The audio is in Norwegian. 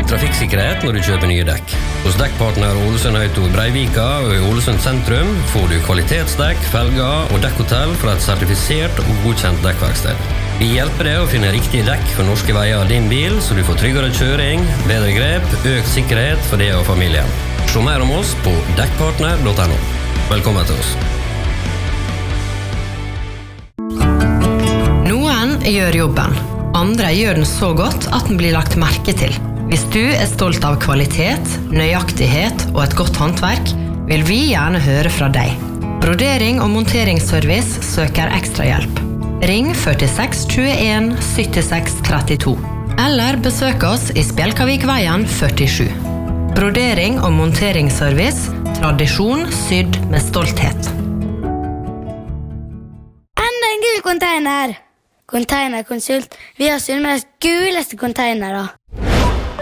trafikksikkerhet når du kjøper nye dekk. Hos Dekkpartner Ålesund Auto i Breivika og i Ålesund sentrum får du kvalitetsdekk, felger og dekkhotell fra et sertifisert og godkjent dekkverksted. Vi hjelper deg å finne riktige dekk for norske veier av din bil, så du får tryggere kjøring, bedre grep, økt sikkerhet for deg og familien. Se mer om oss på dekkpartner.no. Velkommen til oss. Noen gjør jobben. Andre gjør den så godt at den blir lagt merke til. Hvis du stolt av kvalitet, nøyaktighet og et godt håndverk, vil vi gjerne høre fra deg. Brodering og monteringsservice søker ekstra hjelp. Ring 46 21 76 32. Eller besøk oss i Spjelkavikveien 47. Brodering og monteringsservice, tradisjon sydd med stolthet. Enda en gul container! Containerkonsult. Vi har Sunnmøres guleste containere.